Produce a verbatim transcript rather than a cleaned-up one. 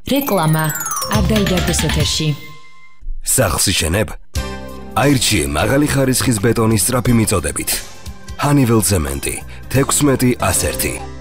რეკლამა არ დაიდარდეს ეთერში. სახლს იშენებ? აირჩიე მაღალი ხარისხის ბეტონის სწრაფი მიწოდებით. Honeywell ცემენტი თექვსმეტი ასი ერთი.